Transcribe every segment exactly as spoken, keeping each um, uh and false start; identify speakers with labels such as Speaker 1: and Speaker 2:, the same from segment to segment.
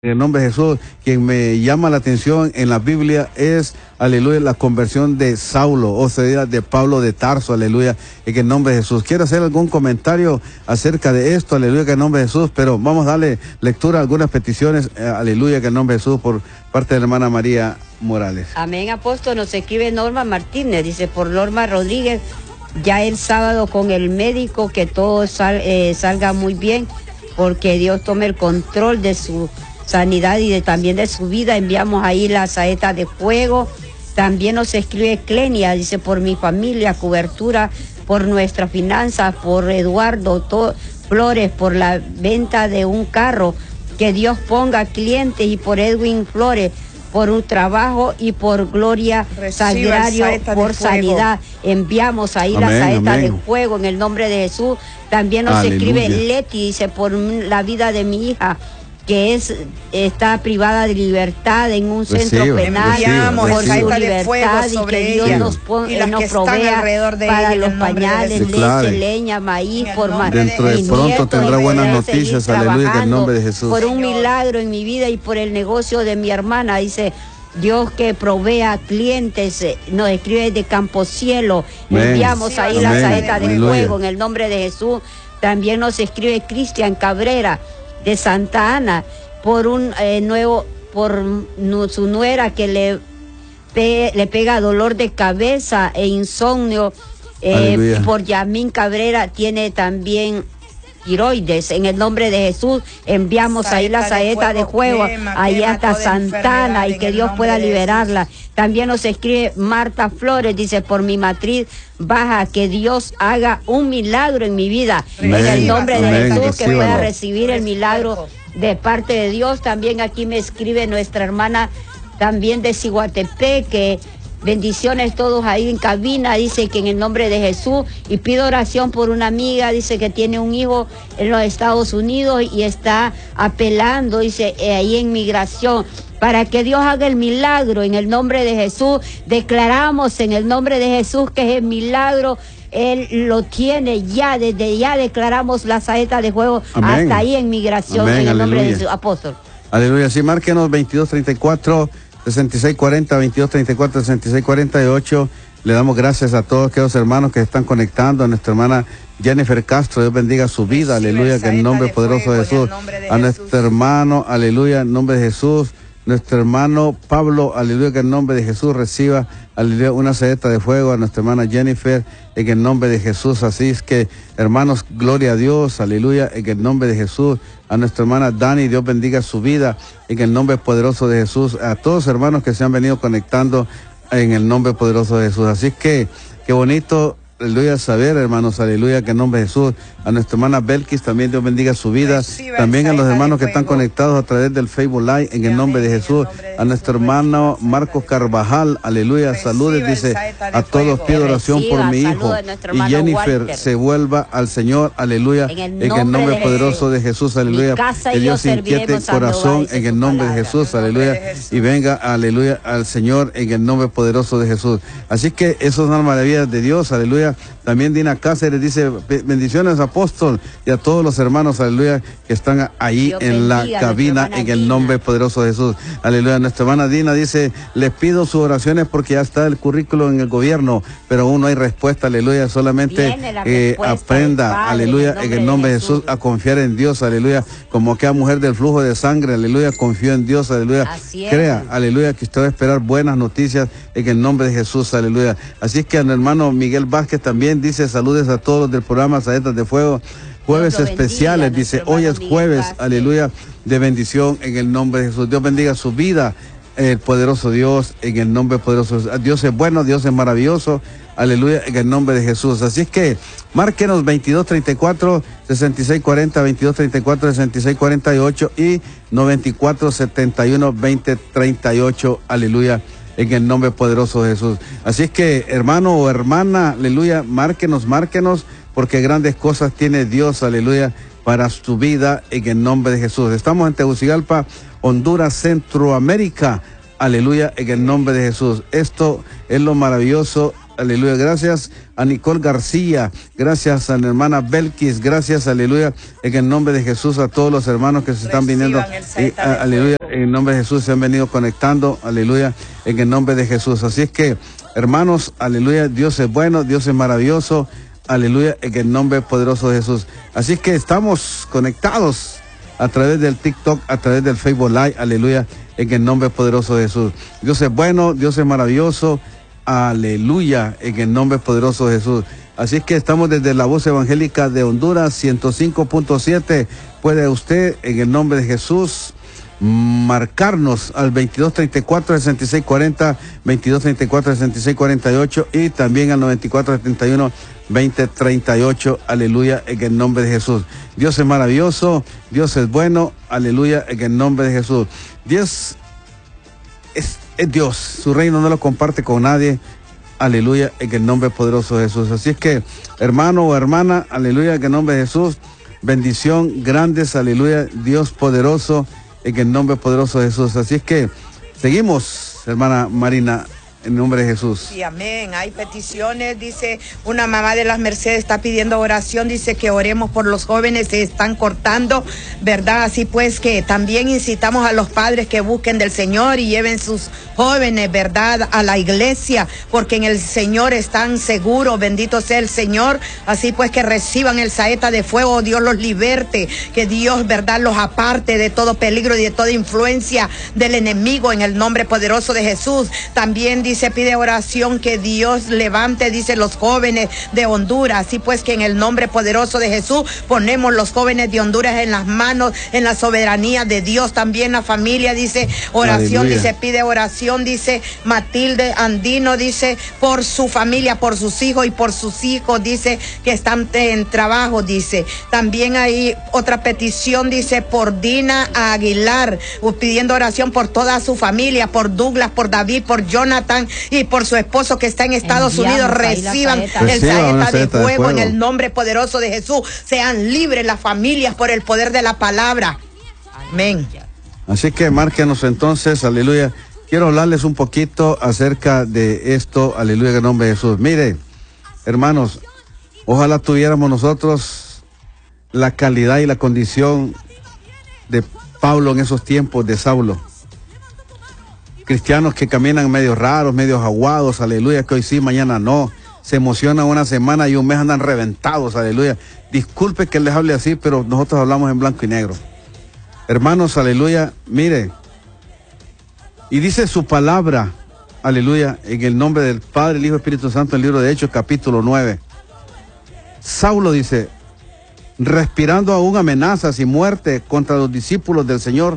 Speaker 1: En el nombre de Jesús, quien me llama la atención en la Biblia es, aleluya, la conversión de Saulo, o sea, de Pablo de Tarso, aleluya, en el nombre de Jesús. Quiero hacer algún comentario acerca de esto, aleluya, en el nombre de Jesús, pero vamos a darle lectura a algunas peticiones, eh, aleluya, en el nombre de Jesús, por parte de la hermana María Morales.
Speaker 2: Amén, apóstol. Nos escribe Norma Martínez, dice, por Norma Rodríguez, ya el sábado con el médico, que todo sal, eh, salga muy bien, porque Dios tome el control de su sanidad y de, también de su vida. Enviamos ahí la saeta de fuego. También nos escribe Clenia, dice, por mi familia, cobertura por nuestras finanzas, por Eduardo to, Flores, por la venta de un carro, que Dios ponga clientes, y por Edwin Flores, por un trabajo, y por Gloria Sagrario, por sanidad. Enviamos ahí amén, la saeta amén. de fuego en el nombre de Jesús. También nos aleluya. escribe Leti, dice, por la vida de mi hija, que es está privada de libertad en un centro reciba, penal, reciba, por reciba. su libertad, y que Dios ella. nos, pon, y nos provea para los pañales, leche, claro. leña, maíz, por más.
Speaker 1: Dentro de pronto tendrá buenas noticias, aleluya, en el nombre de Jesús.
Speaker 2: Por un milagro en mi vida y por el negocio de mi hermana, dice Dios que provea clientes. Nos escribe de Camposielo, enviamos ahí amén. la saeta de aleluya. fuego en el nombre de Jesús. También nos escribe Cristian Cabrera de Santa Ana, por un eh, nuevo, por nu, su nuera que le, pe, le pega dolor de cabeza e insomnio, eh, por Yamín Cabrera tiene también tiroides. En el nombre de Jesús enviamos saeta ahí la saeta de fuego, de fuego ahí hasta Santana, y que Dios pueda liberarla. También nos escribe Marta Flores, dice, por mi matriz baja, que Dios haga un milagro en mi vida. Amén. En el nombre Amén. de Jesús, que pueda recibir el milagro de parte de Dios. También aquí me escribe nuestra hermana también de Ciguatepec, que bendiciones todos ahí en cabina, dice que en el nombre de Jesús, y pido oración por una amiga, dice que tiene un hijo en los Estados Unidos y está apelando, dice, eh, ahí en migración, para que Dios haga el milagro en el nombre de Jesús. Declaramos en el nombre de Jesús que es el milagro, Él lo tiene ya, desde ya declaramos la saeta de fuego amén. hasta ahí en migración. Amén, en el aleluya. nombre de Jesús, apóstol.
Speaker 1: Aleluya, sí, márquenos veintidós treinta y cuatro, sesenta y seis cuarenta, veintidós treinta y cuatro, sesenta y seis cuarenta y ocho. Le damos gracias a todos aquellos hermanos que están conectando, a nuestra hermana Jennifer Castro, Dios bendiga su vida, recibe aleluya, que en el nombre poderoso de Jesús, de a nuestro Jesús. hermano, aleluya, en nombre de Jesús, nuestro hermano Pablo, aleluya, que en nombre de Jesús reciba, aleluya, una saeta de fuego, a nuestra hermana Jennifer, en el nombre de Jesús. Así es que, hermanos, gloria a Dios, aleluya, en el nombre de Jesús. A nuestra hermana Dani, Dios bendiga su vida, en el nombre poderoso de Jesús. A todos hermanos que se han venido conectando en el nombre poderoso de Jesús. Así que, qué bonito, aleluya, saber, hermanos, aleluya, que en nombre de Jesús. A nuestra hermana Belkis también Dios bendiga su vida. Reciba también a los hermanos que están conectados a través del Facebook Live, en el nombre de Jesús. A nuestro hermano Marcos Carvajal, aleluya, saludes, dice, a todos pido oración por mi hijo. Y Jennifer se vuelva al Señor, aleluya, en el nombre poderoso de Jesús, aleluya. Que Dios inquiete el corazón en el nombre de Jesús, aleluya. Y venga, aleluya, al Señor en el nombre poderoso de Jesús. Así que eso es una maravilla de Dios, aleluya. También Dina Cáceres dice, bendiciones apóstol, y a todos los hermanos, aleluya, que están ahí Dios en la cabina en el nombre Dina. poderoso de Jesús, aleluya. Nuestra hermana Dina dice, les pido sus oraciones porque ya está el currículo en el gobierno, pero aún no hay respuesta, aleluya, solamente eh, aprenda, Padre, aleluya, en el nombre de Jesús, Jesús, a confiar en Dios, aleluya, como aquella mujer del flujo de sangre, aleluya, confío en Dios, aleluya, crea, aleluya, que usted va a esperar buenas noticias en el nombre de Jesús, aleluya. Así es que a mi hermano Miguel Vázquez también dice, saludes a todos los del programa Saetas de Fuego, jueves especiales, bendiga, dice, hoy es jueves, aleluya, de bendición en el nombre de Jesús. Dios bendiga su vida, el poderoso Dios, en el nombre poderoso. Dios es bueno, Dios es maravilloso, aleluya, en el nombre de Jesús. Así es que, márquenos veintidós treinta y cuatro, sesenta y seis cuarenta, veintidós treinta y cuatro, sesenta y seis cuarenta y ocho y noventa y cuatro setenta y uno veinte treinta y ocho, aleluya, en el nombre poderoso de Jesús. Así es que, hermano o hermana, aleluya, márquenos, márquenos, porque grandes cosas tiene Dios, aleluya, para su vida en el nombre de Jesús. Estamos en Tegucigalpa, Honduras, Centroamérica, aleluya, en el nombre de Jesús. Esto es lo maravilloso aleluya, gracias a Nicole García, gracias a la hermana Belkis, gracias, aleluya, en el nombre de Jesús a todos los hermanos que se están viniendo, y, a, aleluya, en el nombre de Jesús se han venido conectando, aleluya, en el nombre de Jesús. Así es que, hermanos, aleluya, Dios es bueno, Dios es maravilloso, aleluya, en el nombre poderoso de Jesús. Así es que estamos conectados a través del TikTok, a través del Facebook Live, aleluya, en el nombre poderoso de Jesús. Dios es bueno, Dios es maravilloso, aleluya, en el nombre poderoso de Jesús. Así es que estamos desde la Voz Evangélica de Honduras, ciento cinco punto siete. Puede usted, en el nombre de Jesús, marcarnos al veintidós treinta y cuatro, sesenta y seis cuarenta, veintidós treinta y cuatro, sesenta y seis cuarenta y ocho y también al noventa y cuatro setenta y uno, veinte treinta y ocho, aleluya, en el nombre de Jesús. Dios es maravilloso, Dios es bueno, aleluya, en el nombre de Jesús. Dios es, es Dios, su reino no lo comparte con nadie, aleluya, en el nombre poderoso de Jesús. Así es que, hermano o hermana, aleluya, en el nombre de Jesús, bendición, grandes, aleluya, Dios poderoso, en el nombre poderoso de Jesús. Así es que seguimos, hermana Marina, en nombre de Jesús.
Speaker 3: Sí, amén. Hay peticiones, dice una mamá de las Mercedes está pidiendo oración, dice que oremos por los jóvenes, se están cortando, ¿verdad? Así pues que también incitamos a los padres que busquen del Señor y lleven sus jóvenes, ¿verdad?, a la iglesia, porque en el Señor están seguros, bendito sea el Señor. Así pues que reciban el saeta de fuego, Dios los liberte, que Dios, ¿verdad?, los aparte de todo peligro y de toda influencia del enemigo en el nombre poderoso de Jesús. También dice, pide oración que Dios levante, dice, los jóvenes de Honduras. Así pues que en el nombre poderoso de Jesús ponemos los jóvenes de Honduras en las manos, en la soberanía de Dios. También la familia, dice, oración, aleluya. Dice, pide oración, dice Matilde Andino, dice, por su familia, por sus hijos y por sus hijos, dice, que están en trabajo, dice. También hay otra petición, dice, por Dina Aguilar, pidiendo oración por toda su familia, por Douglas, por David, por Jonathan y por su esposo que está en Estados Enviamos Unidos. Reciban saeta. el saeta de fuego, de fuego en el nombre poderoso de Jesús. Sean libres las familias por el poder de la palabra. Amén.
Speaker 1: Así que márquenos entonces, aleluya. Quiero hablarles un poquito acerca de esto, aleluya, en el nombre de Jesús. Mire, hermanos, ojalá tuviéramos nosotros la calidad y la condición de Pablo en esos tiempos, de Saulo. Cristianos que caminan medio raros, medio aguados, aleluya, que hoy sí, mañana no. Se emocionan una semana y un mes andan reventados, aleluya. Disculpe que les hable así, pero nosotros hablamos en blanco y negro. Hermanos, aleluya, mire. Y dice su palabra, aleluya, en el nombre del Padre, el Hijo y el Espíritu Santo, en el libro de Hechos, capítulo nueve. Saulo dice, respirando aún amenazas y muerte contra los discípulos del Señor.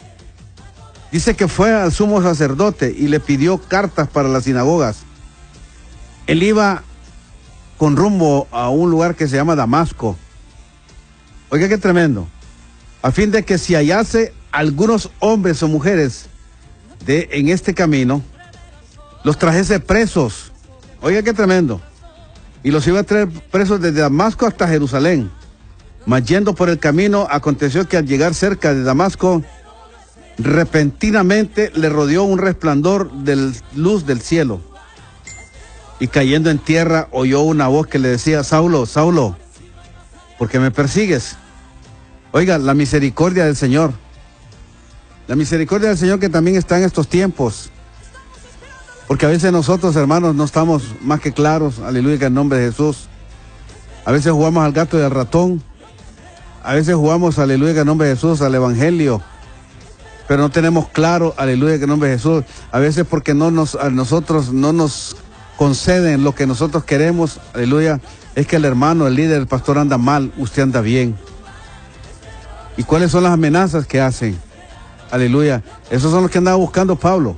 Speaker 1: Dice que fue al sumo sacerdote y le pidió cartas para las sinagogas. Él iba con rumbo a un lugar que se llama Damasco. Oiga, qué tremendo. A fin de que si hallase algunos hombres o mujeres de en este camino, los trajese presos. Oiga, qué tremendo. Y los iba a traer presos desde Damasco hasta Jerusalén. Mas yendo por el camino, aconteció que al llegar cerca de Damasco, repentinamente le rodeó un resplandor de luz del cielo. Y cayendo en tierra, oyó una voz que le decía, Saulo, Saulo, ¿por qué me persigues? Oiga, la misericordia del Señor. La misericordia del Señor que también está en estos tiempos. Porque a veces nosotros, hermanos, no estamos más que claros, aleluya, en el nombre de Jesús. A veces jugamos al gato y al ratón. A veces jugamos, aleluya, en el nombre de Jesús, al evangelio. Pero no tenemos claro, aleluya, en el nombre de Jesús. A veces porque no nos, a nosotros no nos conceden lo que nosotros queremos, aleluya. Es que el hermano, el líder, el pastor anda mal, usted anda bien. ¿Y cuáles son las amenazas que hacen? Aleluya. Esos son los que andaba buscando Pablo.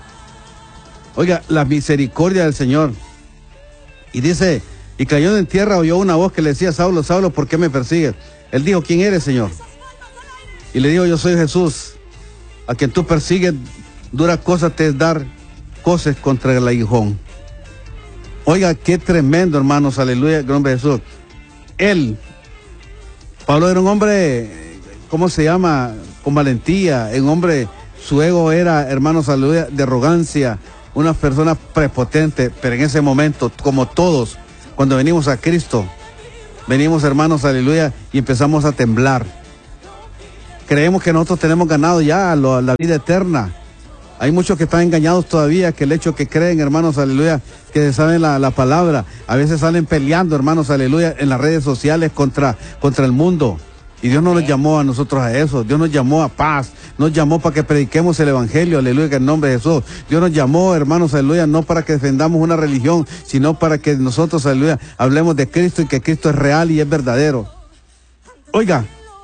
Speaker 1: Oiga, la misericordia del Señor. Y dice, y cayó en tierra, oyó una voz que le decía, Saulo, Saulo, ¿por qué me persigues? Él dijo, ¿quién eres, Señor? Y le dijo, yo soy Jesús, a quien tú persigues, dura cosa te es dar cosas contra el aguijón. Oiga, qué tremendo, hermanos, aleluya, en nombre de Jesús. Él, Pablo era un hombre, ¿cómo se llama? Con valentía, un hombre, su ego era, hermanos, aleluya, de arrogancia, una persona prepotente, pero en ese momento, como todos, cuando venimos a Cristo, venimos, hermanos, aleluya, y empezamos a temblar. Creemos que nosotros tenemos ganado ya lo, la vida eterna. Hay muchos que están engañados todavía, que el hecho que creen, hermanos, aleluya, que saben la, la palabra, a veces salen peleando, hermanos, aleluya, en las redes sociales contra, contra el mundo. Y Dios no nos llamó a nosotros a eso. Dios nos llamó a paz. Nos llamó para que prediquemos el evangelio, aleluya, que en nombre de Jesús. Dios nos llamó, hermanos, aleluya, no para que defendamos una religión, sino para que nosotros, aleluya, hablemos de Cristo y que Cristo es real y es verdadero. Oiga,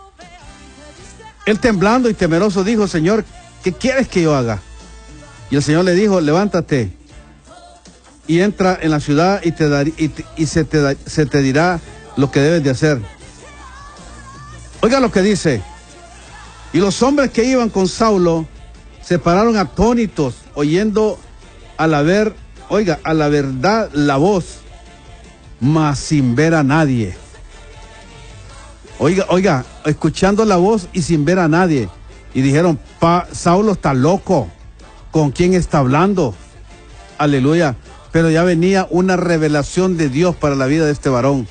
Speaker 1: él temblando y temeroso dijo, Señor, ¿qué quieres que yo haga? Y el Señor le dijo, levántate y entra en la ciudad y, te dar, y, te, y se, te da, se te dirá lo que debes de hacer. Oiga lo que dice. Y los hombres que iban con Saulo se pararon atónitos, oyendo a la ver, oiga, a la verdad la voz, mas sin ver a nadie. Oiga, oiga, escuchando la voz y sin ver a nadie. Y dijeron, pa, Saulo está loco. ¿Con quién está hablando? Aleluya. Pero ya venía una revelación de Dios para la vida de este varón.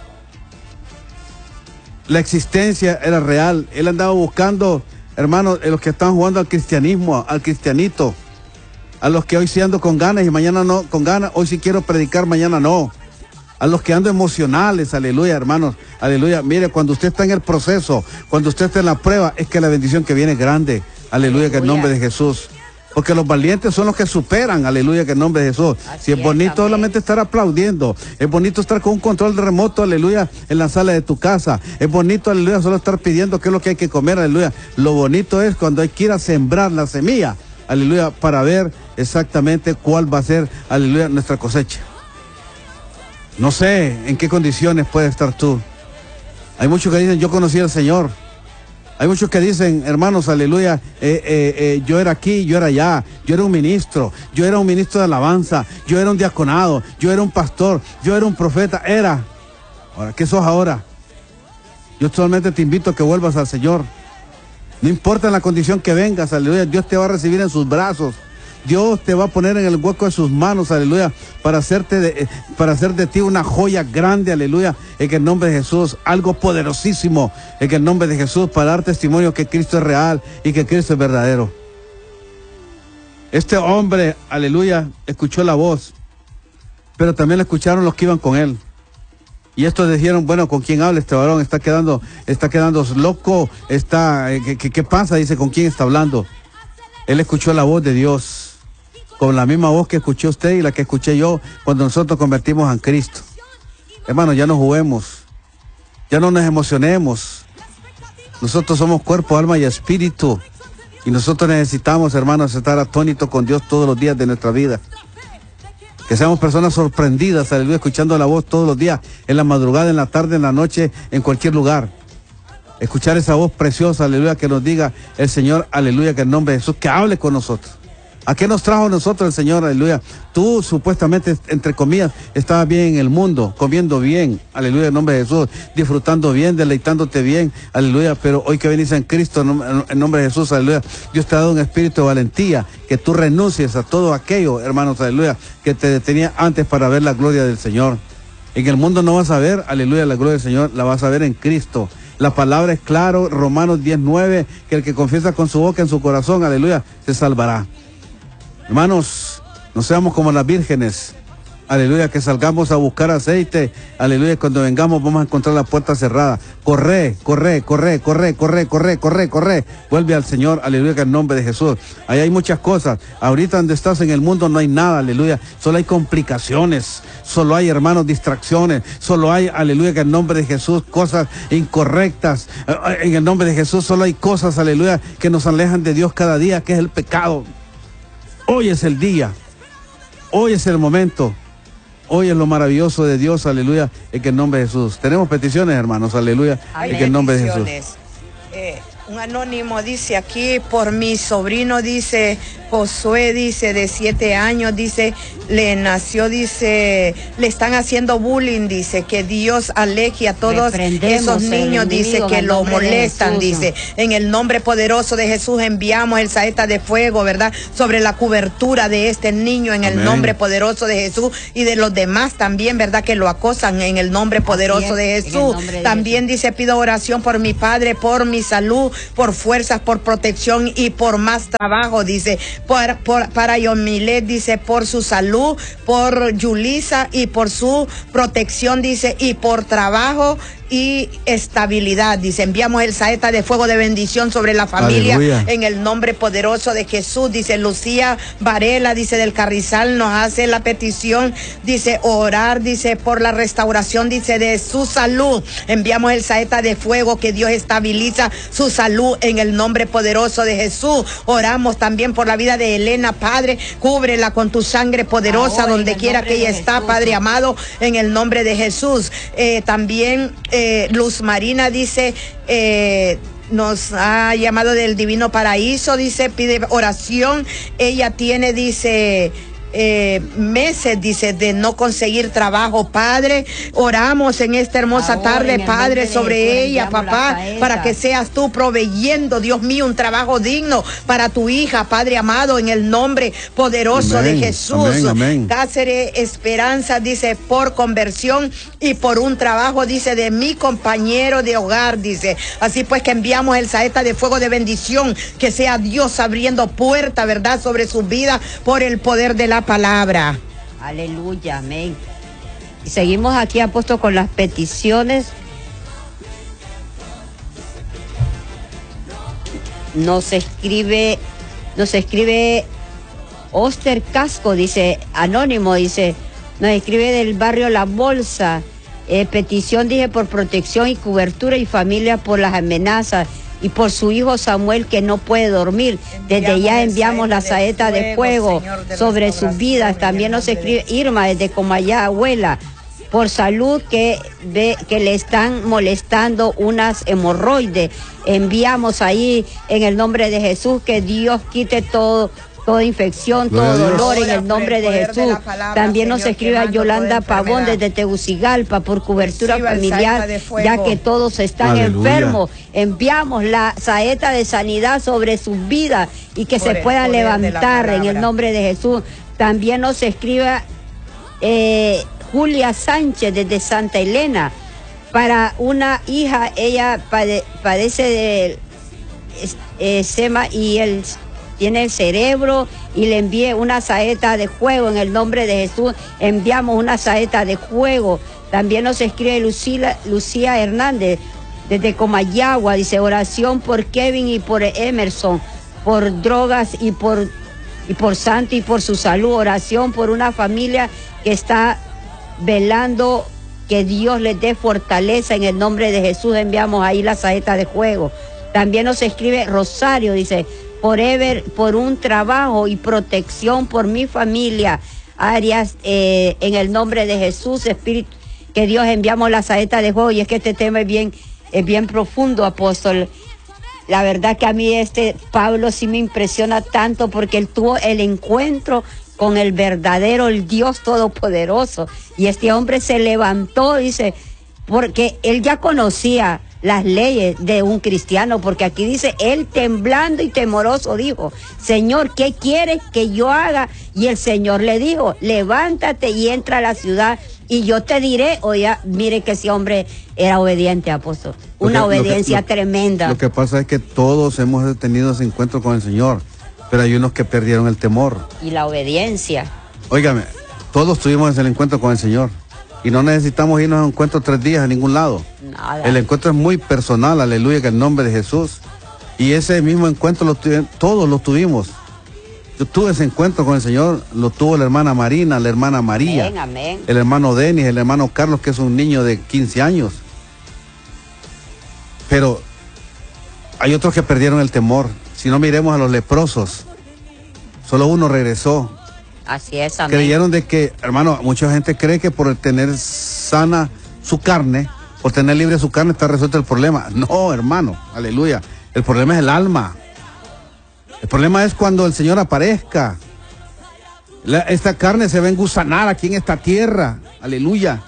Speaker 1: La existencia era real. Él andaba buscando, hermanos, los que están jugando al cristianismo, al cristianito. A los que hoy sí ando con ganas y mañana no con ganas. Hoy sí quiero predicar, mañana no. A los que ando emocionales, aleluya, hermanos, aleluya. Mire, cuando usted está en el proceso, cuando usted está en la prueba, es que la bendición que viene es grande. Aleluya, que en nombre de Jesús. Porque los valientes son los que superan, aleluya, que en nombre de Jesús. Así si es bonito es, solamente estar aplaudiendo, es bonito estar con un control de remoto, aleluya, en la sala de tu casa. Es bonito, aleluya, solo estar pidiendo qué es lo que hay que comer, aleluya. Lo bonito es cuando hay que ir a sembrar la semilla, aleluya, para ver exactamente cuál va a ser, aleluya, nuestra cosecha. No sé en qué condiciones puedes estar tú. Hay muchos que dicen, yo conocí al Señor. Hay muchos que dicen, hermanos, aleluya, eh, eh, eh, yo era aquí, yo era allá, yo era un ministro, yo era un ministro de alabanza, yo era un diaconado, yo era un pastor, yo era un profeta, era. Ahora, ¿qué sos ahora? Yo solamente te invito a que vuelvas al Señor. No importa en la condición que vengas, aleluya, Dios te va a recibir en sus brazos. Dios te va a poner en el hueco de sus manos, aleluya, para hacerte de, para hacer de ti una joya grande, aleluya, en el nombre de Jesús, algo poderosísimo, en el nombre de Jesús, para dar testimonio que Cristo es real y que Cristo es verdadero. Este hombre, aleluya, escuchó la voz, pero también lo escucharon los que iban con él. Y estos dijeron, bueno, ¿con quién habla este varón? Está quedando, está quedando loco, está, ¿qué, qué, qué pasa? Dice, ¿con quién está hablando? Él escuchó la voz de Dios, con la misma voz que escuchó usted y la que escuché yo cuando nosotros convertimos en Cristo. Hermano, ya no juguemos, ya no nos emocionemos. Nosotros somos cuerpo, alma y espíritu. Y nosotros necesitamos, hermanos, estar atónitos con Dios todos los días de nuestra vida. Que seamos personas sorprendidas, aleluya, escuchando la voz todos los días, en la madrugada, en la tarde, en la noche, en cualquier lugar. Escuchar esa voz preciosa, aleluya, que nos diga el Señor, aleluya, que en nombre de Jesús, que hable con nosotros. ¿A qué nos trajo nosotros el Señor, aleluya? Tú, supuestamente, entre comillas, estabas bien en el mundo, comiendo bien, aleluya, en nombre de Jesús, disfrutando bien, deleitándote bien, aleluya, pero hoy que venís en Cristo, en nombre de Jesús, aleluya, Dios te ha dado un espíritu de valentía, que tú renuncies a todo aquello, hermanos, aleluya, que te detenía antes para ver la gloria del Señor. En el mundo no vas a ver, aleluya, la gloria del Señor, la vas a ver en Cristo. La palabra es claro, Romanos diez nueve, que el que confiesa con su boca en su corazón, aleluya, se salvará. Hermanos, no seamos como las vírgenes, aleluya, que salgamos a buscar aceite, aleluya, cuando vengamos vamos a encontrar la puerta cerrada. Corre, corre, corre, corre, corre, corre, corre, corre, vuelve al Señor, aleluya, que en nombre de Jesús. Ahí hay muchas cosas, ahorita donde estás en el mundo no hay nada, aleluya, solo hay complicaciones, solo hay, hermanos, distracciones, solo hay, aleluya, que en nombre de Jesús, cosas incorrectas, en el nombre de Jesús solo hay cosas, aleluya, que nos alejan de Dios cada día, que es el pecado. Hoy es el día, hoy es el momento, hoy es lo maravilloso de Dios, aleluya, en el nombre de Jesús. Tenemos peticiones, hermanos, aleluya, en el nombre de Jesús.
Speaker 3: Eh, Un anónimo dice aquí, por mi sobrino, dice, Josué, dice, de siete años, dice, le nació, dice, le están haciendo bullying, dice, que Dios aleje a todos esos niños, dice, que lo molestan, dice, en el nombre poderoso de Jesús enviamos el saeta de fuego, ¿verdad?, sobre la cobertura de este niño, en el Amén. Nombre poderoso de Jesús, y de los demás también, ¿verdad?, que lo acosan, en el nombre poderoso de Jesús. También dice, pido oración por mi padre, por mi salud, por fuerzas, por protección y por más trabajo, dice, por, por, para Yomilet, dice, por su salud, por Yulisa y por su protección, dice, y por trabajo y estabilidad, dice, enviamos el saeta de fuego de bendición sobre la familia. Aleluya. En el nombre poderoso de Jesús, dice Lucía Varela, dice del Carrizal, nos hace la petición, dice, orar, dice, por la restauración, dice, de su salud, enviamos el saeta de fuego, que Dios estabiliza su salud en el nombre poderoso de Jesús. Oramos también por la vida de Elena, Padre, cúbrela con tu sangre poderosa. Ahora, donde quiera que ella está, Jesús. Padre amado, en el nombre de Jesús. Eh, también eh, Eh, Luz Marina dice, eh, nos ha llamado del Divino Paraíso, dice, pide oración. Ella tiene, dice, Eh, meses, dice, de no conseguir trabajo. Padre, oramos en esta hermosa Ahora, tarde, Padre, sobre ella, papá, para que seas tú proveyendo, Dios mío, un trabajo digno para tu hija, Padre amado, en el nombre poderoso amén, de Jesús. Amén, amén. Cáceres Esperanza, dice, por conversión y por un trabajo, dice, de mi compañero de hogar, dice. Así pues que enviamos el saeta de fuego de bendición, que sea Dios abriendo puerta, ¿verdad?, sobre su vida por el poder de la palabra.
Speaker 2: Aleluya, amén. Y seguimos aquí, apóstol, con las peticiones. Nos escribe, nos escribe Oster Casco, dice, anónimo, dice, nos escribe del barrio La Bolsa, eh, petición, dije, por protección y cobertura y familia por las amenazas, y por su hijo Samuel, que no puede dormir. Desde ya enviamos la saeta de fuego, de fuego sobre sus vidas. También nos escribe Irma desde Comayá, abuela, por salud, que, ve, que le están molestando unas hemorroides. Enviamos ahí en el nombre de Jesús, que Dios quite todo, toda infección, todo dolor en el nombre de Jesús. También nos escribe a Yolanda Pavón desde Tegucigalpa por cobertura familiar, ya que todos están Aleluya. enfermos. Enviamos la saeta de sanidad sobre sus vidas y que se puedan levantar en el nombre de Jesús. También nos escribe eh, Julia Sánchez desde Santa Elena para una hija. Ella pade, padece de eh, sema y el tiene el cerebro, y le envié una saeta de fuego en el nombre de Jesús. Enviamos una saeta de fuego. También nos escribe Lucía, Lucía Hernández desde Comayagua, dice, oración por Kevin y por Emerson, por drogas y por, y por Santo y por su salud. Oración por una familia que está velando, que Dios les dé fortaleza en el nombre de Jesús. Enviamos ahí la saeta de fuego. También nos escribe Rosario, dice, por Ever, por un trabajo y protección por mi familia, Arias, eh, en el nombre de Jesús, Espíritu, que Dios, enviamos la saeta de fuego. Y es que este tema es bien, es bien profundo, apóstol. La verdad que a mí este Pablo sí me impresiona tanto, porque él tuvo el encuentro con el verdadero, el Dios Todopoderoso. Y este hombre se levantó, dice, porque él ya conocía las leyes de un cristiano, porque aquí dice, él temblando y temoroso dijo, Señor, ¿qué quieres que yo haga? Y el Señor le dijo, levántate y entra a la ciudad y yo te diré. Oye, mire que ese hombre era obediente, apóstol, una que, obediencia
Speaker 1: lo que, lo,
Speaker 2: tremenda.
Speaker 1: Lo que pasa es que todos hemos tenido ese encuentro con el Señor, pero hay unos que perdieron el temor
Speaker 2: y la obediencia.
Speaker 1: Óigame, todos tuvimos el encuentro con el Señor. Y no necesitamos irnos a un encuentro tres días a ningún lado.
Speaker 2: Nada.
Speaker 1: El encuentro es muy personal, aleluya, que en el nombre de Jesús. Y ese mismo encuentro lo tuvimos, todos lo tuvimos. Yo tuve ese encuentro con el Señor, lo tuvo la hermana Marina, la hermana María,
Speaker 2: amén, amén.
Speaker 1: el hermano Denis, el hermano Carlos, que es un niño de quince años. Pero hay otros que perdieron el temor. Si no, miremos a los leprosos. Solo uno regresó.
Speaker 2: Así es, amén.
Speaker 1: Creyeron de que, hermano, mucha gente cree que por tener sana su carne, por tener libre su carne, está resuelto el problema. No, hermano, aleluya. El problema es el alma. El problema es cuando el Señor aparezca. La, esta carne se va a engusanar aquí en esta tierra. Aleluya.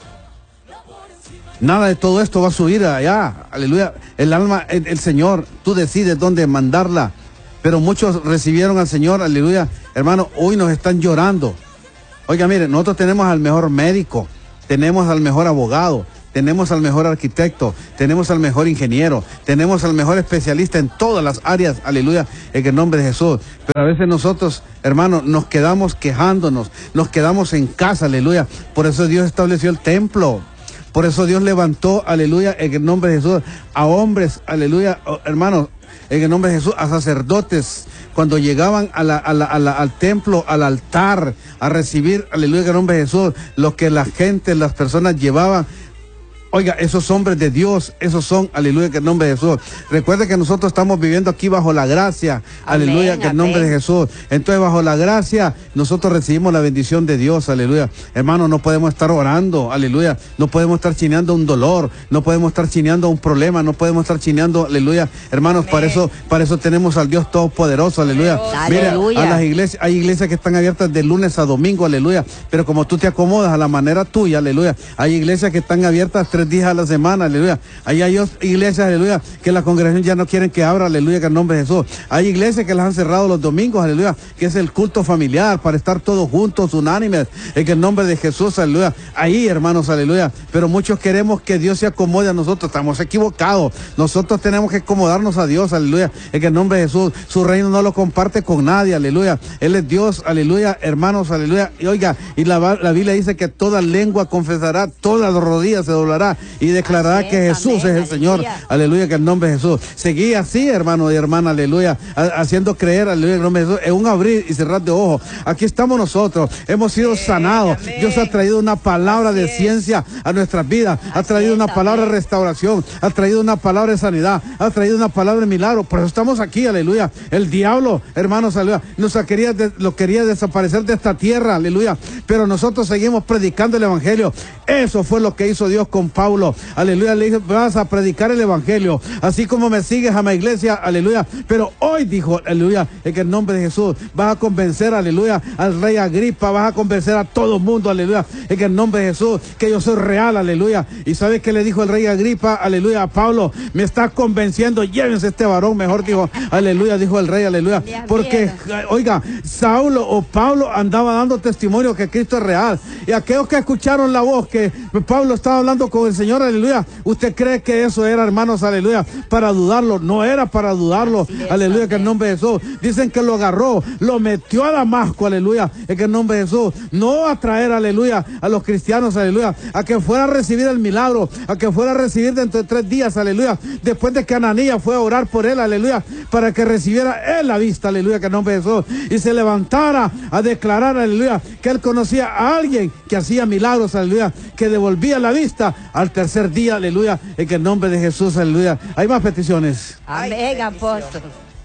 Speaker 1: Nada de todo esto va a subir allá. Aleluya. El alma, el, el Señor, tú decides dónde mandarla. Pero muchos recibieron al Señor. Aleluya. Hermano, hoy nos están llorando. Oiga, mire, nosotros tenemos al mejor médico. Tenemos al mejor abogado. Tenemos al mejor arquitecto, tenemos al mejor ingeniero, tenemos al mejor especialista en todas las áreas, aleluya, en el nombre de Jesús. Pero a veces nosotros, hermanos, nos quedamos quejándonos, nos quedamos en casa, aleluya. Por eso Dios estableció el templo. Por eso Dios levantó, aleluya, en el nombre de Jesús, a hombres, aleluya, hermanos, en el nombre de Jesús, a sacerdotes, cuando llegaban a la, a la, a la, al templo, al altar, a recibir, aleluya, en el nombre de Jesús, lo que la gente, las personas llevaban. Oiga, esos hombres de Dios, esos son, aleluya, que en nombre de Jesús. Recuerde que nosotros estamos viviendo aquí bajo la gracia, amén, aleluya, que en nombre de Jesús. Entonces, bajo la gracia, nosotros recibimos la bendición de Dios, aleluya. Hermano, no podemos estar orando, aleluya. No podemos estar chineando un dolor, no podemos estar chineando un problema, no podemos estar chineando, aleluya. Hermanos, amén, para eso, para eso tenemos al Dios Todopoderoso, aleluya. Mira, aleluya. A las iglesias, hay iglesias que están abiertas de lunes a domingo, aleluya. Pero como tú te acomodas a la manera tuya, aleluya. Hay iglesias que están abiertas tres días a la semana, aleluya. Ahí hay iglesias, aleluya, que la congregación ya no quieren que abra, aleluya, que en nombre de Jesús. Hay iglesias que las han cerrado los domingos, aleluya, que es el culto familiar, para estar todos juntos, unánimes, en el nombre de Jesús, aleluya. Ahí, hermanos, aleluya. Pero muchos queremos que Dios se acomode a nosotros, estamos equivocados. Nosotros tenemos que acomodarnos a Dios, aleluya, en el nombre de Jesús. Su reino no lo comparte con nadie, aleluya. Él es Dios, aleluya, hermanos, aleluya. Y oiga, y la, la Biblia dice que toda lengua confesará, todas las rodillas se doblará y declarará es, que Jesús amén, es el Señor, aleluya, aleluya, que el nombre de Jesús. Seguí así, hermano y hermana, aleluya, haciendo creer, aleluya, en el nombre de Jesús, es un abrir y cerrar de ojos. Aquí estamos nosotros, hemos sido sanados. Amén. Dios ha traído una palabra así de es. ciencia a nuestras vidas, así ha traído una es, palabra amén, de restauración, ha traído una palabra de sanidad, ha traído una palabra de milagro. Por eso estamos aquí, aleluya. El diablo, hermanos, aleluya, nos quería, lo quería desaparecer de esta tierra, aleluya, pero nosotros seguimos predicando el evangelio. Eso fue lo que hizo Dios con Pablo, aleluya. Le dijo, vas a predicar el evangelio, así como me sigues a mi iglesia, aleluya. Pero hoy dijo, aleluya, en el nombre de Jesús, vas a convencer, aleluya, al rey Agripa, vas a convencer a todo el mundo, aleluya, en el nombre de Jesús, que yo soy real, aleluya. Y sabes qué le dijo el rey Agripa, aleluya, a Pablo, me está convenciendo, llévense este varón, mejor dijo, aleluya, dijo el rey, aleluya, porque, oiga, Saulo o Pablo andaba dando testimonio que Cristo es real. Y aquellos que escucharon la voz que Pablo estaba hablando con el Señor, aleluya, ¿usted cree que eso era, hermanos, aleluya, para dudarlo? No era para dudarlo, es, aleluya, amén, que en nombre de Jesús. Dicen que lo agarró, lo metió a Damasco, aleluya, en el nombre de Jesús. No a traer, aleluya, a los cristianos, aleluya, a que fuera a recibir el milagro, a que fuera a recibir dentro de tres días, aleluya, después de que Ananías fue a orar por él, aleluya, para que recibiera él la vista, aleluya, que en nombre de Jesús, y se levantara a declarar, aleluya, que él conocía a alguien que hacía milagros, aleluya, que devolvía la vista al tercer día, aleluya, en el nombre de Jesús, aleluya. Hay más peticiones.
Speaker 2: Amén, apóstol.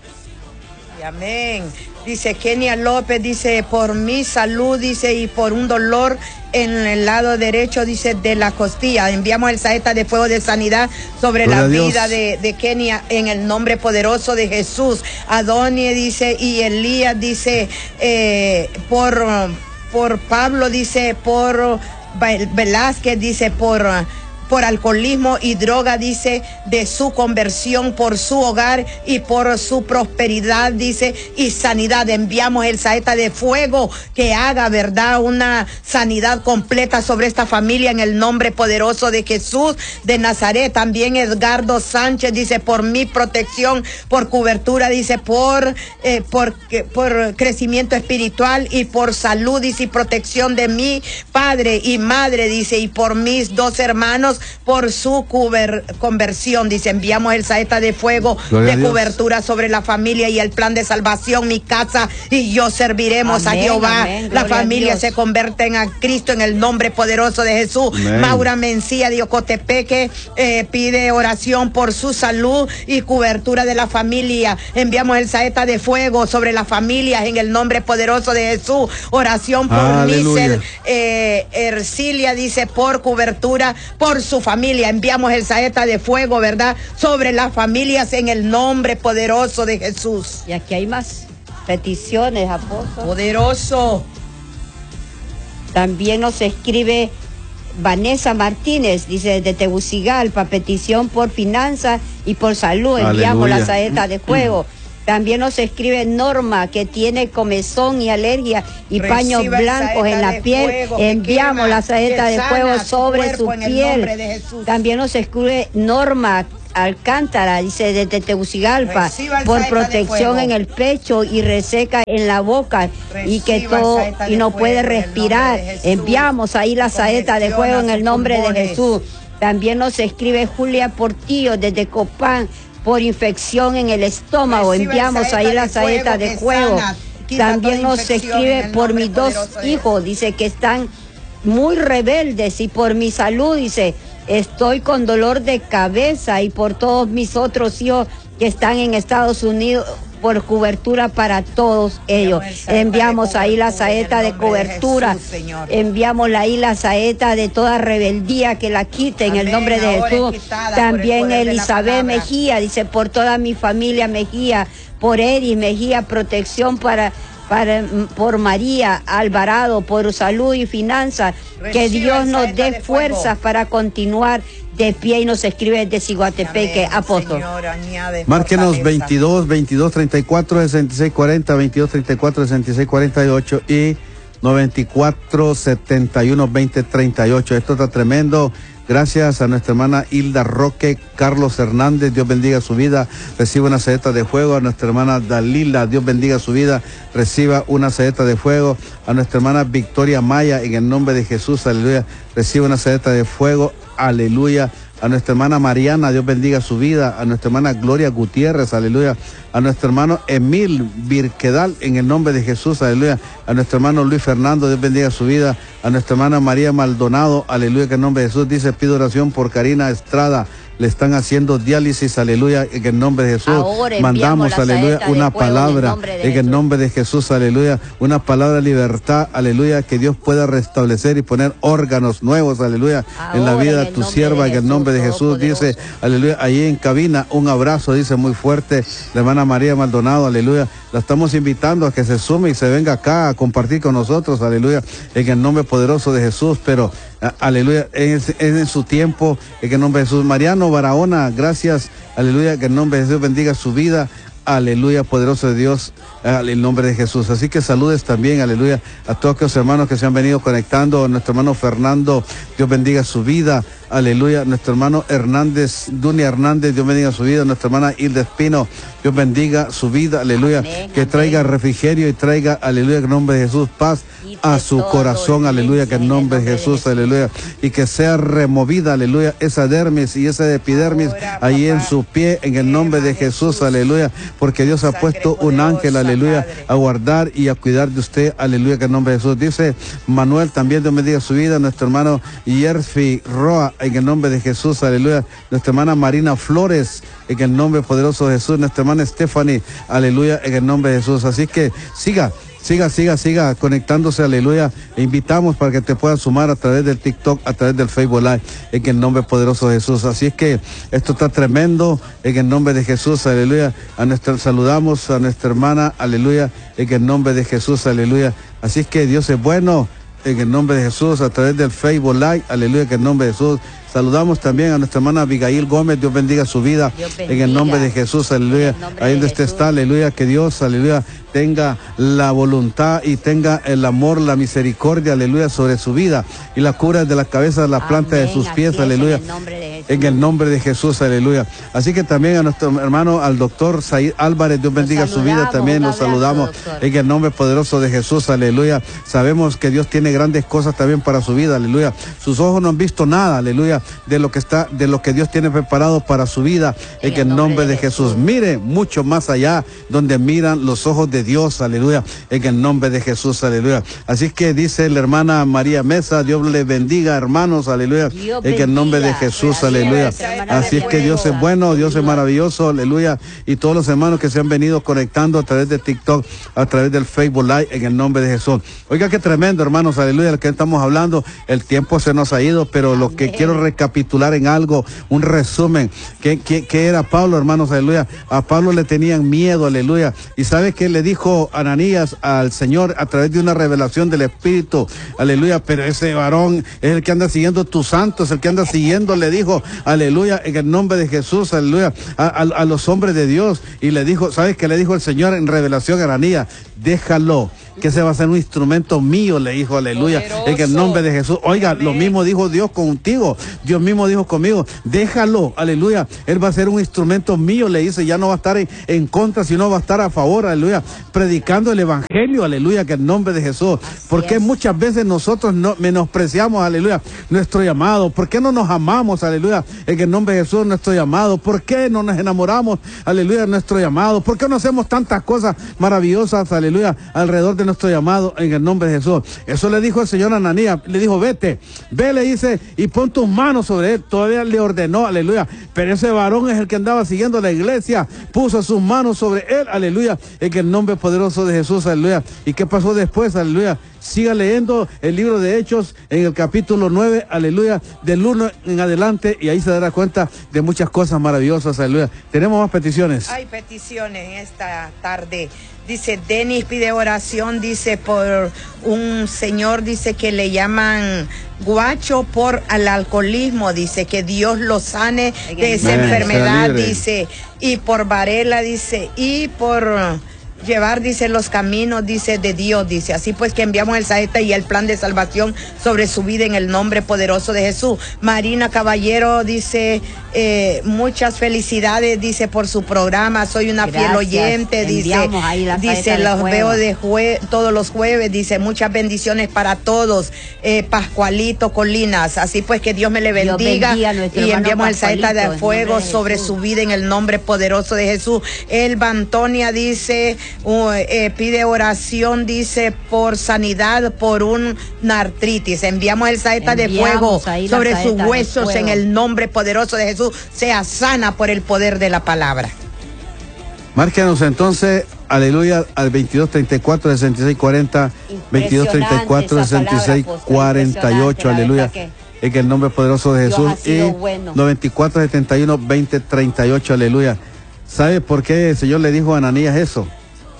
Speaker 3: Amén. Dice Kenia López, dice, por mi salud, dice, y por un dolor en el lado derecho, dice, de la costilla. Enviamos el saeta de fuego de sanidad sobre Gloria la vida de, de Kenia en el nombre poderoso de Jesús. Adonie, dice, y Elías, dice, eh, por, por Pablo, dice, por Velázquez, dice, por... por alcoholismo y droga, dice, de su conversión, por su hogar y por su prosperidad, dice, y sanidad. Enviamos el saeta de fuego que haga, verdad, una sanidad completa sobre esta familia en el nombre poderoso de Jesús de Nazaret. También Edgardo Sánchez, dice, por mi protección, por cobertura, dice, por, eh, por, por crecimiento espiritual y por salud, dice, y protección de mi padre y madre, dice, y por mis dos hermanos, por su cuber, conversión, dice, enviamos el saeta de fuego Gloria de cobertura sobre la familia y el plan de salvación. Mi casa y yo serviremos amén, a Jehová. Amén, la familia se convierten a Cristo en el nombre poderoso de Jesús. Amén. Maura Mencía de Ocotepeque eh, pide oración por su salud y cobertura de la familia. Enviamos el saeta de fuego sobre las familias en el nombre poderoso de Jesús. Oración por Nícer, eh, Ercilia, dice, por cobertura, por su familia. Enviamos el saeta de fuego, ¿verdad? Sobre las familias en el nombre poderoso de Jesús.
Speaker 2: Y aquí hay más peticiones, apóstol.
Speaker 3: Poderoso.
Speaker 2: También nos escribe Vanessa Martínez, dice desde Tegucigalpa, petición por finanzas y por salud. Enviamos Aleluya. La saeta de fuego. También nos escribe Norma, que tiene comezón y alergia y Reciba paños blancos en la piel. Fuego, Enviamos quema, la saeta de fuego sobre su piel. También nos escribe Norma Alcántara, dice desde Tegucigalpa, por protección en el pecho y reseca en la boca. Reciba y que todo y no puede respirar. Enviamos ahí la saeta de fuego en el nombre de Jesús. También nos escribe Julia Portillo desde Copán, por infección en el estómago. Reciba Enviamos ahí la saeta de fuego. También nos escribe por mis dos hijos, dice que están muy rebeldes, y por mi salud, dice, estoy con dolor de cabeza, y por todos mis otros hijos que están en Estados Unidos, por cobertura para todos ellos. Enviamos ahí la saeta de cobertura. Enviamos ahí la saeta de toda rebeldía, que la quite en el nombre de Jesús. También Elizabeth Mejía, dice, por toda mi familia Mejía, por Eri Mejía, protección para Para, por María Alvarado, por salud y finanzas, que Dios nos dé fuerzas para continuar de pie. Y nos escribe desde Ciguatepeque, apóstol.
Speaker 1: Márquenos veintidós, veintidós, treinta y cuatro, sesenta y seis cuarenta, veintidós, treinta y cuatro, sesenta y seis cuarenta y ocho y noventa y cuatro, setenta y uno, veinte, treinta y ocho. Esto está tremendo. Gracias a nuestra hermana Hilda Roque, Carlos Hernández, Dios bendiga su vida, reciba una saeta de fuego. A nuestra hermana Dalila, Dios bendiga su vida, reciba una saeta de fuego. A nuestra hermana Victoria Maya, en el nombre de Jesús, aleluya, reciba una saeta de fuego, aleluya. A nuestra hermana Mariana, Dios bendiga su vida. A nuestra hermana Gloria Gutiérrez, aleluya. A nuestro hermano Emil Virquedal, en el nombre de Jesús, aleluya. A nuestro hermano Luis Fernando, Dios bendiga su vida. A nuestra hermana María Maldonado, aleluya, que en nombre de Jesús, dice, pido oración por Karina Estrada. Le están haciendo diálisis, aleluya, en el nombre de Jesús. Ahora mandamos, aleluya, una palabra en el nombre de Jesús, aleluya, una palabra de libertad, aleluya, que Dios pueda restablecer y poner órganos nuevos, aleluya, en la vida de tu sierva, en el nombre de Jesús, dice, aleluya, ahí en cabina, un abrazo, dice, muy fuerte, la hermana María Maldonado, aleluya. La estamos invitando a que se sume y se venga acá a compartir con nosotros, aleluya, en el nombre poderoso de Jesús, pero, a, aleluya, es, es en su tiempo, en el nombre de Jesús. Mariano Barahona, gracias, aleluya, que el nombre de Jesús bendiga su vida, aleluya, poderoso de Dios, en el nombre de Jesús. Así que saludes también, aleluya, a todos los hermanos que se han venido conectando. A nuestro hermano Fernando, Dios bendiga su vida, aleluya. Nuestro hermano Hernández, Dunia Hernández, Dios bendiga su vida. Nuestra hermana Hilda Espino, Dios bendiga su vida, aleluya. Amén, que traiga amén. refrigerio y traiga, aleluya, en el nombre de Jesús, paz a su corazón, aleluya, que en el nombre de Jesús, aleluya. Y que sea removida, aleluya, esa dermis y esa epidermis ahí en su pie, en el nombre de Jesús, aleluya. Porque Dios ha puesto un ángel, aleluya, a guardar y a cuidar de usted, aleluya, que en nombre de Jesús. Dice Manuel, también Dios bendiga su vida. Nuestro hermano Yerfi Roa, en el nombre de Jesús, aleluya. Nuestra hermana Marina Flores, en el nombre poderoso de Jesús. Nuestra hermana Stephanie, aleluya, en el nombre de Jesús. Así que siga. Siga, siga, siga conectándose, aleluya. E invitamos para que te puedas sumar a través del TikTok, a través del Facebook Live, en el nombre poderoso de Jesús. Así es que esto está tremendo, en el nombre de Jesús, aleluya. A nuestra, saludamos a nuestra hermana, aleluya, en el nombre de Jesús, aleluya. Así es que Dios es bueno, en el nombre de Jesús, a través del Facebook Live, aleluya, en el nombre de Jesús. Saludamos también a nuestra hermana Abigail Gómez, Dios bendiga su vida, bendiga. En el nombre de Jesús, aleluya. Ahí donde usted está, aleluya, que Dios, aleluya, tenga la voluntad y tenga el amor, la misericordia, aleluya, sobre su vida y la cura de la cabeza a la planta de sus pies, aleluya, en el nombre de Jesús, aleluya. Así que también a nuestro hermano, al doctor Said Álvarez, Dios bendiga su vida, también nos saludamos en el nombre poderoso de Jesús, aleluya. Sabemos que Dios tiene grandes cosas también para su vida, aleluya. Sus ojos no han visto nada, aleluya, de lo que está, de lo que Dios tiene preparado para su vida, en el nombre de Jesús. Mire mucho más allá, donde miran los ojos de Dios, aleluya, en el nombre de Jesús, aleluya. Así que dice la hermana María Mesa, Dios le bendiga, hermanos, aleluya, en el nombre de Jesús, aleluya. aleluya. Así es que Dios es bueno, Dios es maravilloso, aleluya. Y todos los hermanos que se han venido conectando a través de TikTok, a través del Facebook Live, en el nombre de Jesús. Oiga, qué tremendo, hermanos, aleluya, lo que estamos hablando. El tiempo se nos ha ido, pero lo que quiero recapitular en algo, un resumen. ¿Qué, qué, qué era Pablo, hermanos, aleluya? A Pablo le tenían miedo, aleluya. ¿Y sabe qué le dijo Ananías al Señor a través de una revelación del Espíritu? Aleluya, pero ese varón es el que anda siguiendo tus santos, el que anda siguiendo, le dijo, aleluya, en el nombre de Jesús, aleluya, a, a, a los hombres de Dios. Y le dijo, ¿sabes qué le dijo el Señor en revelación a Ananías? Déjalo, que se va a ser un instrumento mío, le dijo, aleluya, poderoso, en el nombre de Jesús. Oiga, amén. Lo mismo dijo Dios contigo, Dios mismo dijo conmigo, déjalo, aleluya, él va a ser un instrumento mío, le dice, ya no va a estar en, en contra, sino va a estar a favor, aleluya, predicando el evangelio, aleluya, que el nombre de Jesús. Porque muchas veces nosotros no menospreciamos, aleluya, nuestro llamado? ¿Por qué no nos amamos, aleluya, en el nombre de Jesús, nuestro llamado? ¿Por qué no nos enamoramos, aleluya, de nuestro llamado? ¿Por qué no hacemos tantas cosas maravillosas, aleluya, alrededor de nuestro llamado en el nombre de Jesús? Eso le dijo el Señor a Ananías, le dijo, vete, ve, le dice, y pon tus manos sobre él. Todavía le ordenó, aleluya, pero ese varón es el que andaba siguiendo la iglesia, puso sus manos sobre él, aleluya, en el nombre poderoso de Jesús, aleluya. ¿Y qué pasó después, aleluya? Siga leyendo el libro de Hechos en el capítulo nueve, aleluya, del uno en adelante, y ahí se dará cuenta de muchas cosas maravillosas, aleluya. Tenemos más peticiones.
Speaker 3: Hay peticiones en esta tarde. Dice, Denis pide oración, dice, por un señor, dice, que le llaman Guacho por el alcoholismo, dice, que Dios lo sane de esa Amén. enfermedad, dice, y por Varela, dice, y por llevar, dice, los caminos, dice, de Dios, dice. Así pues que enviamos el saeta y el plan de salvación sobre su vida en el nombre poderoso de Jesús. Marina Caballero dice, eh, muchas felicidades, dice, por su programa. Soy una Gracias. fiel oyente, dice, dice, los veo de jue todos los jueves, dice, muchas bendiciones para todos. Eh, Pascualito Colinas. Así pues que Dios me le bendiga, bendiga y enviamos el saeta de fuego sobre su vida en el nombre poderoso de Jesús. Elba Antonia dice, Uh, eh, pide oración, dice, por sanidad por una artritis. Enviamos el saeta de fuego sobre sus huesos en el nombre poderoso de Jesús. Sea sana por el poder de la palabra.
Speaker 1: Márquenos entonces, aleluya, al veintidós treinta y cuatro sesenta y seis cuarenta, veintidós treinta y cuatro sesenta y seis cuarenta y ocho, aleluya, en el nombre poderoso de Jesús. Y bueno. noventa y cuatro setenta y uno veinte treinta y ocho, aleluya. ¿Sabe por qué el Señor le dijo a Ananías eso?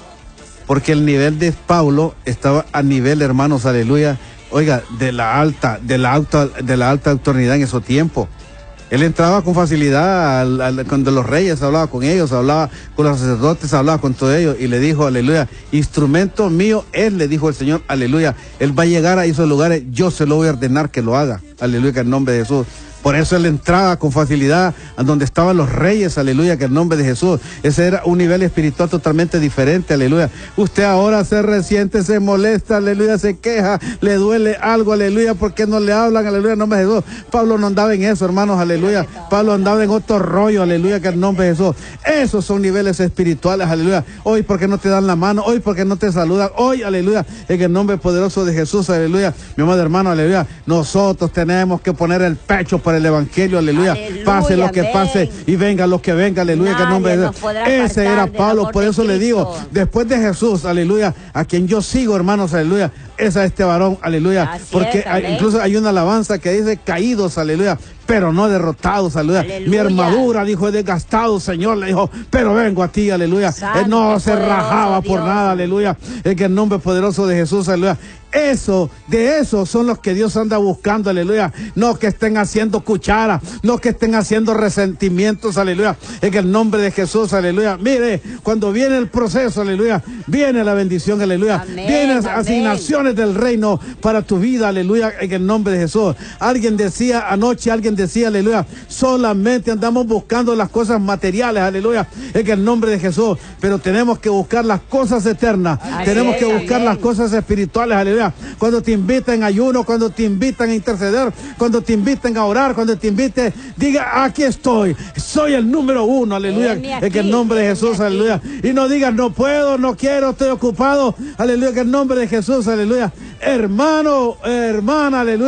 Speaker 1: Porque el nivel de Pablo estaba a nivel, hermanos, aleluya, oiga, de la alta, de la alta, de la alta autoridad en esos tiempos. Él entraba con facilidad al, al, cuando los reyes, hablaba con ellos, hablaba con los sacerdotes, hablaba con todos ellos, y le dijo, aleluya, instrumento mío, él le dijo el Señor, aleluya, él va a llegar a esos lugares, yo se lo voy a ordenar que lo haga, aleluya, que en nombre de Jesús. Por eso él entraba con facilidad a donde estaban los reyes, aleluya, que en nombre de Jesús. Ese era un nivel espiritual totalmente diferente, aleluya. Usted ahora se resiente, se molesta, aleluya, se queja, le duele algo, aleluya, porque no le hablan, aleluya, en nombre de Jesús. Pablo no andaba en eso, hermanos, aleluya. Pablo andaba en otro rollo, aleluya, que en nombre de Jesús. Esos son niveles espirituales, aleluya. Hoy porque no te dan la mano, hoy porque no te saludan, hoy, aleluya, en el nombre poderoso de Jesús, aleluya. Mi amado hermano, aleluya, nosotros tenemos que poner el pecho por el evangelio, aleluya, aleluya, pase lo que ven. pase y venga lo que venga, aleluya, que el nombre de Dios. Ese era Pablo, por eso le digo, después de Jesús, aleluya, a quien yo sigo, hermanos, aleluya, es a este varón, aleluya, Así porque es, hay, incluso hay una alabanza que dice caídos, aleluya, pero no derrotados, aleluya. aleluya. Mi armadura, dijo, he desgastado, Señor, le dijo, pero vengo a ti, aleluya. Santo, Él no se rajaba Dios. por nada, aleluya, en que el nombre poderoso de Jesús, aleluya. Eso, de eso son los que Dios anda buscando, aleluya. No que estén haciendo cuchara, no que estén haciendo resentimientos, aleluya. En el nombre de Jesús, aleluya. Mire, cuando viene el proceso, aleluya, viene la bendición, aleluya. Amén, Vienen amén. asignaciones del reino para tu vida, aleluya, en el nombre de Jesús. Alguien decía anoche, alguien decía, aleluya, solamente andamos buscando las cosas materiales, aleluya, en el nombre de Jesús. Pero tenemos que buscar las cosas eternas, Así tenemos es, que buscar amén. las cosas espirituales, aleluya. Cuando te inviten a ayuno, cuando te invitan a interceder, cuando te inviten a orar, cuando te inviten, diga, aquí estoy, soy el número uno, aleluya, en el nombre de Jesús, aleluya. Y no digas, no puedo, no quiero, estoy ocupado, aleluya, en el nombre de Jesús, aleluya. Hermano, hermana, aleluya,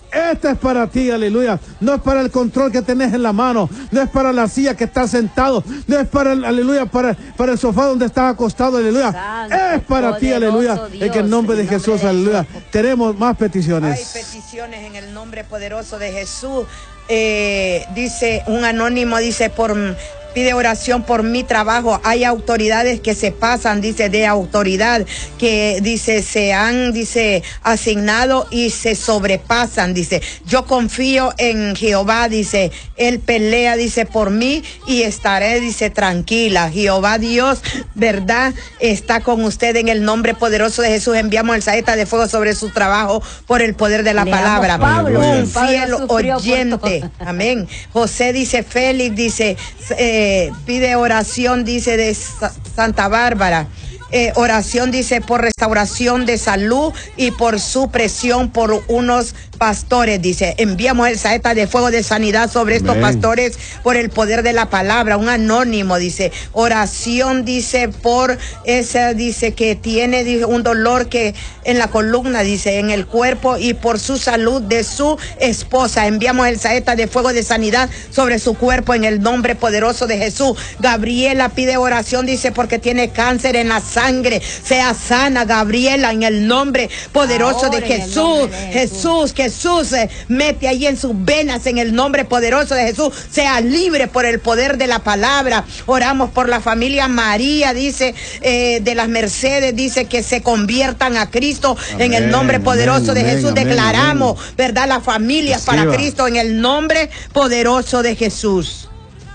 Speaker 1: Esta es para ti, aleluya. No es para el control que tenés en la mano. No es para la silla que estás sentado. No es para el, aleluya, para, para el sofá donde estás acostado, aleluya. Santo, es para ti, aleluya. Dios, en el nombre de en Jesús, nombre aleluya. De Tenemos más peticiones.
Speaker 3: Hay peticiones en el nombre poderoso de Jesús. Eh, dice un anónimo, dice por... pide oración por mi trabajo. Hay autoridades que se pasan, dice, de autoridad, que dice, se han, dice, asignado y se sobrepasan, dice. Yo confío en Jehová, dice, él pelea, dice, por mí y estaré, dice, tranquila. Jehová Dios, verdad, está con usted en el nombre poderoso de Jesús. Enviamos el saeta de fuego sobre su trabajo por el poder de la Le palabra. Pablo, un fiel oyente. Amén. José dice, Félix dice, eh, pide oración, dice, de Sa- Santa Bárbara. Eh, oración, dice, por restauración de salud y por supresión por unos pastores, dice. Enviamos el saeta de fuego de sanidad sobre estos Amén. Pastores por el poder de la palabra. Un anónimo, dice. Oración, dice, por ese, dice, que tiene, dice, un dolor que en la columna, dice, en el cuerpo y por su salud de su esposa. Enviamos el saeta de fuego de sanidad sobre su cuerpo en el nombre poderoso de Jesús. Gabriela pide oración, dice, porque tiene cáncer en la sangre. Sea sana, Gabriela, en el nombre poderoso Ahora, de Jesús. De Jesús, Jesús, eh, mete ahí en sus venas en el nombre poderoso de Jesús. Sea libre por el poder de la palabra. Oramos por la familia María, dice, eh, de las Mercedes, dice, que se conviertan a Cristo amén, en el nombre poderoso amén, de Jesús. Amén, declaramos, amén. ¿Verdad? Las familias para Cristo en el nombre poderoso de Jesús.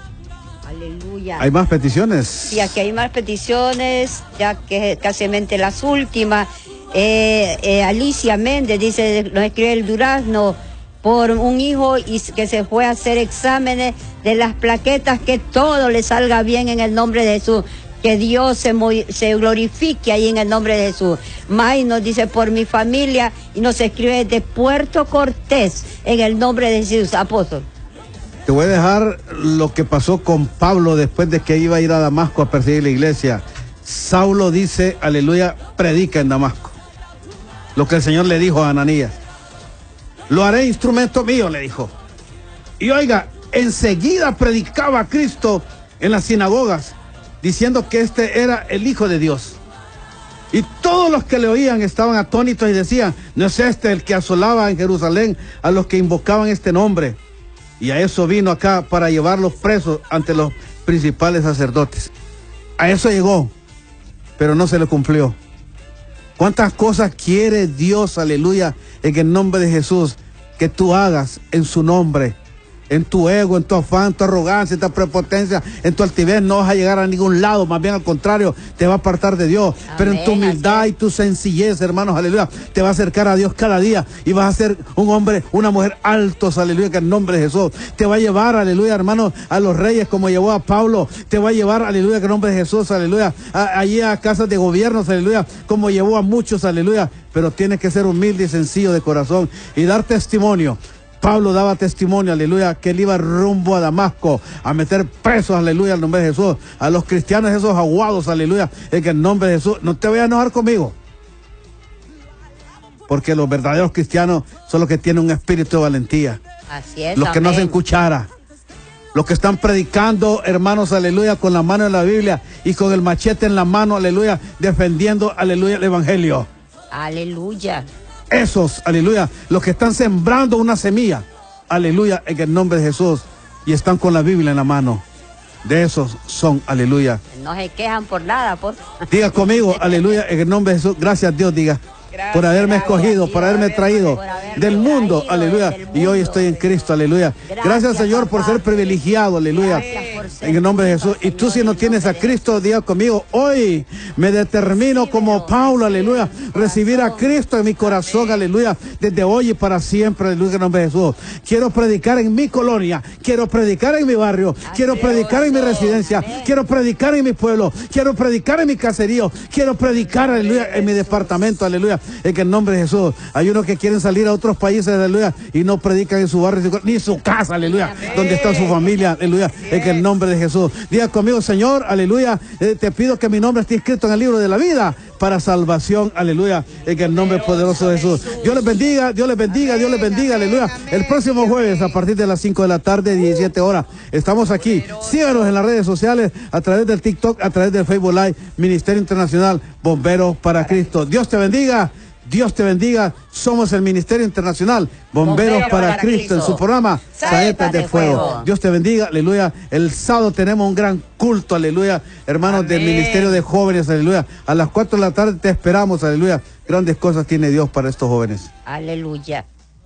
Speaker 2: Aleluya.
Speaker 1: ¿Hay más peticiones?
Speaker 2: Sí, aquí hay más peticiones, ya que casi las últimas. Eh, eh, Alicia Méndez dice, nos escribe el Durazno, por un hijo y que se fue a hacer exámenes de las plaquetas, que todo le salga bien en el nombre de Jesús. Que Dios se, se glorifique ahí en el nombre de Jesús. May nos dice por mi familia y nos escribe de Puerto Cortés en el nombre de Jesús. Apóstol.
Speaker 1: Te voy a dejar lo que pasó con Pablo después de que iba a ir a Damasco a perseguir la iglesia. Saulo dice, aleluya, predica en Damasco. Lo que el Señor le dijo a Ananías. Lo haré instrumento mío, le dijo. Y oiga, enseguida predicaba a Cristo en las sinagogas, diciendo que este era el Hijo de Dios. Y todos los que le oían estaban atónitos y decían, ¿no es este el que asolaba en Jerusalén a los que invocaban este nombre? Y a eso vino acá para llevarlos presos ante los principales sacerdotes. A eso llegó, pero no se le cumplió. ¿Cuántas cosas quiere Dios, aleluya, en el nombre de Jesús, que tú hagas en su nombre? En tu ego, en tu afán, en tu arrogancia, en tu prepotencia, en tu altivez, no vas a llegar a ningún lado, más bien al contrario, te va a apartar de Dios. Amén. Pero en tu humildad y tu sencillez, hermanos, aleluya, te va a acercar a Dios cada día y vas a ser un hombre, una mujer altos, aleluya, que en nombre de Jesús. Te va a llevar, aleluya, hermanos, a los reyes como llevó a Pablo. Te va a llevar, aleluya, que en nombre de Jesús, aleluya, a, allí a casas de gobiernos, aleluya, como llevó a muchos, aleluya. Pero tienes que ser humilde y sencillo de corazón y dar testimonio. Pablo daba testimonio, aleluya, que él iba rumbo a Damasco a meter presos, aleluya, al nombre de Jesús, a los cristianos esos aguados, aleluya, en el nombre de Jesús. No te vayas a enojar conmigo, porque los verdaderos cristianos son los que tienen un espíritu de valentía.
Speaker 2: Así es,
Speaker 1: los que
Speaker 2: amén.
Speaker 1: No hacen cuchara, los que están predicando, hermanos, aleluya, con la mano en la Biblia y con el machete en la mano, aleluya, defendiendo, aleluya, el evangelio.
Speaker 2: Aleluya.
Speaker 1: Esos, aleluya, los que están sembrando una semilla, aleluya, en el nombre de Jesús, y están con la Biblia en la mano. De esos son, aleluya.
Speaker 2: No se quejan por nada, pues.
Speaker 1: Diga conmigo, aleluya, en el nombre de Jesús. Gracias, Dios, diga. Gracias, por haberme gracias, escogido, Dios, por haberme traído por haberme del mundo, traído, aleluya, del mundo. Y hoy estoy en Cristo, aleluya. Gracias, gracias Señor, papá, por ser privilegiado, aleluya, en el nombre de Jesús. Y tú, si no tienes a Cristo, diga conmigo, hoy me determino como Pablo, aleluya, recibir a Cristo en mi corazón, aleluya, desde hoy y para siempre, aleluya, en el nombre de Jesús. Quiero predicar en mi colonia, quiero predicar en mi barrio, quiero predicar en mi residencia, quiero predicar en mi pueblo, quiero predicar en mi caserío, quiero predicar, aleluya, en mi departamento, aleluya. En el nombre de Jesús. Hay unos que quieren salir a otros países, aleluya, y no predican en su barrio ni su casa, aleluya, donde está su familia, aleluya, en el nombre nombre de Jesús. Diga conmigo, Señor, aleluya, eh, te pido que mi nombre esté escrito en el libro de la vida para salvación, aleluya, en el nombre poderoso de Jesús. Dios les bendiga, Dios les bendiga, Dios les bendiga, aleluya. El próximo jueves a partir de las cinco de la tarde, diecisiete horas, estamos aquí. Síganos en las redes sociales, a través del TikTok, a través del Facebook Live, Ministerio Internacional Bomberos para Cristo. Dios te bendiga. Dios te bendiga. Somos el Ministerio Internacional Bomberos, Bomberos para, para Cristo, Cristo, en su programa Saetas de, de fuego. fuego. Dios te bendiga, aleluya. El sábado tenemos un gran culto, aleluya. Hermanos Amén. Del Ministerio de Jóvenes, aleluya. A las cuatro de la tarde te esperamos, aleluya. Grandes cosas tiene Dios para estos jóvenes.
Speaker 2: Aleluya.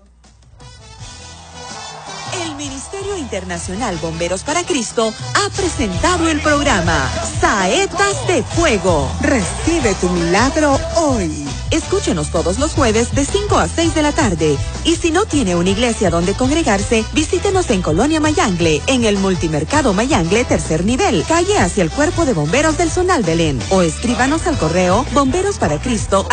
Speaker 4: El Ministerio Internacional Bomberos para Cristo ha presentado el programa Saetas de Fuego.
Speaker 5: Recibe tu milagro hoy.
Speaker 4: Escúchenos todos los jueves de cinco a seis de la tarde. Y si no tiene una iglesia donde congregarse, visítenos en Colonia Mayangle, en el Multimercado Mayangle, tercer nivel, calle hacia el Cuerpo de Bomberos del Zonal Belén. O escríbanos al correo bomberosparacristo